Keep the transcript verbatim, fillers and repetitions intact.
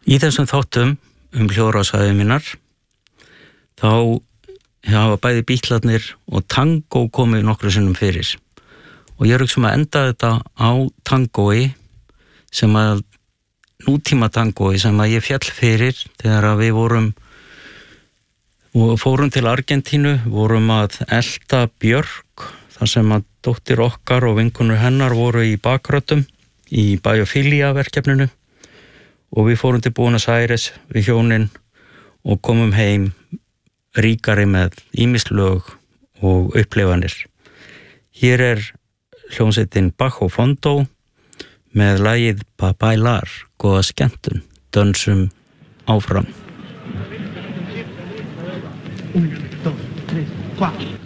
Í þessum þáttum um hljóðrásæði mínar þá hafa bæði Bítlarnir og tangó komið nokkru sinnum fyrir og ég er ekki sem að enda þetta á tangói sem að nútíma tangói sem að ég fjall fyrir þegar að við vorum og fórum til Argentínu, vorum að elta Björk þar sem að dóttir okkar og vinkonur hennar voru í bakröddum í Biophilia verkefninu og við fórum til Buenos Aires við hjónin og komum heim ríkari með ýmis lög og uppleifanir. Hér er hljómsveitin Bajo Fondo með lagið Pa Bailar, góða skemmtun, dönsum áfram. uno, dos, tres, cuatro.